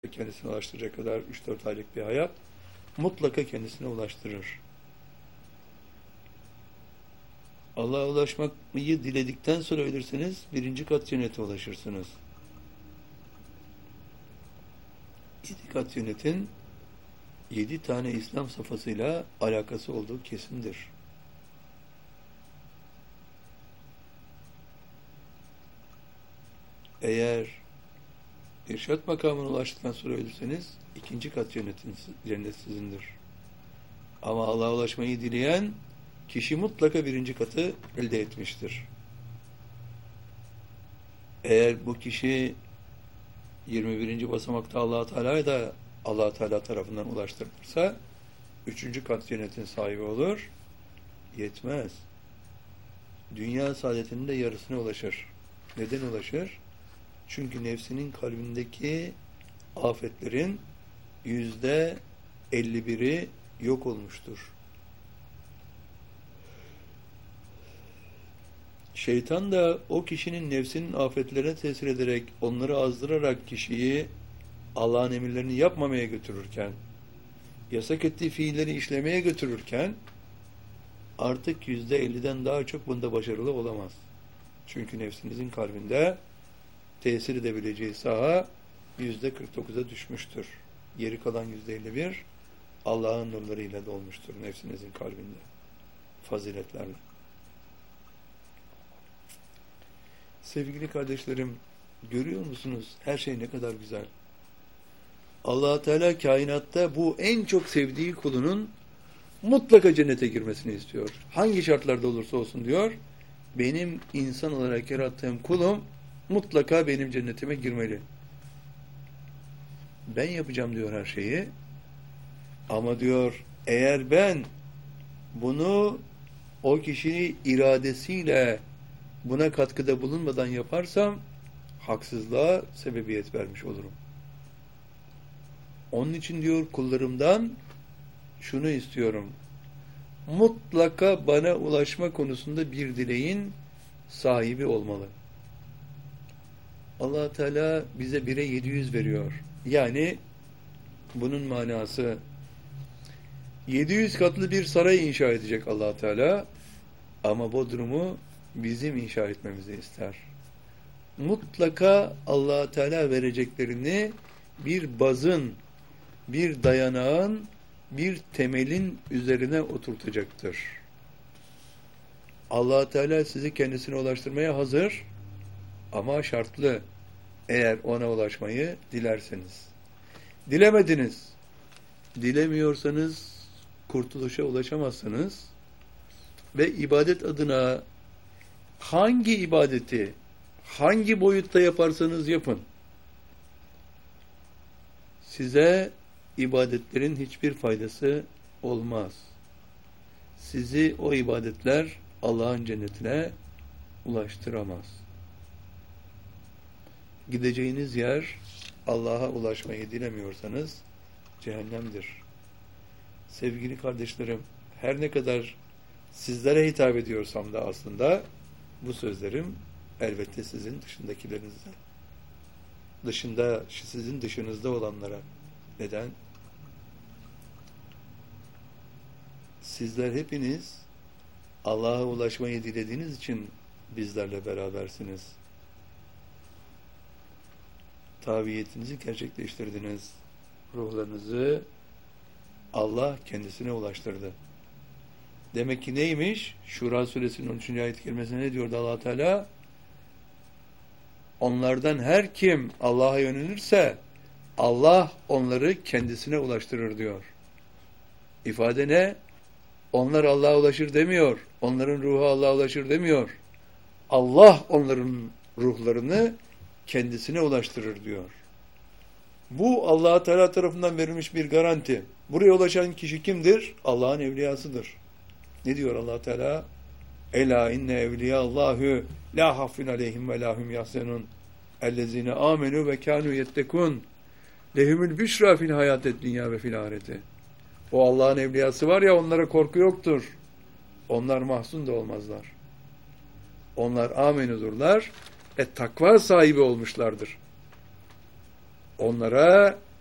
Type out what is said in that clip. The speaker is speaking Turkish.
kendisine ulaştıracak kadar 3-4 aylık bir hayat mutlaka kendisine ulaştırır. Allah'a ulaşmayı diledikten sonra ölürseniz 1. kat cennete ulaşırsınız. 7 kat cennetin 7 tane İslam safhasıyla alakası olduğu kesindir. Eğer irşat makamına ulaştıktan sonra ölürseniz 2. kat cennet sizindir. Ama Allah'a ulaşmayı dileyen kişi mutlaka 1. katı elde etmiştir. Eğer bu kişi 21. basamakta Allah-u Teala'ya da Allah-u Teala tarafından ulaştırılırsa 3. kat cennetin sahibi olur. Yetmez. Dünya saadetinin de yarısına ulaşır. Neden ulaşır? Çünkü nefsinin kalbindeki afetlerin %51'i yok olmuştur. Şeytan da o kişinin nefsinin afetlerine tesir ederek, onları azdırarak kişiyi Allah'ın emirlerini yapmamaya götürürken, yasak ettiği fiilleri işlemeye götürürken, artık %50'den daha çok bunda başarılı olamaz. Çünkü nefsinizin kalbinde tesir edebileceği saha %49'a düşmüştür. Geri kalan %51 Allah'ın nurlarıyla dolmuştur nefsinizin kalbinde. Faziletlerle. Sevgili kardeşlerim, görüyor musunuz? Her şey ne kadar güzel. Allah Teala kainatta bu en çok sevdiği kulunun mutlaka cennete girmesini istiyor. Hangi şartlarda olursa olsun diyor, benim insan olarak yarattığım kulum mutlaka benim cennetime girmeli. Ben yapacağım diyor her şeyi. Ama diyor, eğer ben bunu o kişinin iradesiyle buna katkıda bulunmadan yaparsam haksızlığa sebebiyet vermiş olurum. Onun için diyor kullarımdan şunu istiyorum. Mutlaka bana ulaşma konusunda bir dileğin sahibi olmalı. Allah Teala bize 1'e 700 veriyor. Yani bunun manası 700 katlı bir saray inşa edecek Allah Teala ama Bodrum'u bizim inşa etmemizi ister. Mutlaka Allah Teala vereceklerini bir bazın, bir dayanağın, bir temelin üzerine oturtacaktır. Allah Teala sizi kendisine ulaştırmaya hazır ama şartlı. Eğer ona ulaşmayı dilerseniz. Dilemediniz. Dilemiyorsanız kurtuluşa ulaşamazsınız. Ve ibadet adına hangi ibadeti, hangi boyutta yaparsanız yapın, size ibadetlerin hiçbir faydası olmaz. Sizi o ibadetler Allah'ın cennetine ulaştıramaz. Gideceğiniz yer Allah'a ulaşmayı dilemiyorsanız cehennemdir. Sevgili kardeşlerim, her ne kadar sizlere hitap ediyorsam da aslında bu sözlerim elbette sizin sizin dışınızda olanlara. Neden? Sizler hepiniz Allah'a ulaşmayı dilediğiniz için bizlerle berabersiniz. Taviyetinizi gerçekleştirdiniz. Ruhlarınızı Allah kendisine ulaştırdı. Demek ki neymiş? Şura suresinin 13. ayet-i kerimesinde ne diyordu Allah Teala? Onlardan her kim Allah'a yönelirse Allah onları kendisine ulaştırır diyor. İfade ne? Onlar Allah'a ulaşır demiyor. Onların ruhu Allah'a ulaşır demiyor. Allah onların ruhlarını kendisine ulaştırır diyor. Bu Allah Teala tarafından verilmiş bir garanti. Buraya ulaşan kişi kimdir? Allah'ın evliyasıdır. Ne diyor Allah Teala? Ela inne evliyallahu la hafun aleyhim ve lahum yahzenun ellezine amenu ve kanu yettekun lehumul büşra fil hayatet dünya ve fil ahireti. O Allah'ın evliyası var ya, onlara korku yoktur. Onlar mahzun da olmazlar. Onlar amenudurlar. Takva sahibi olmuşlardır. onlara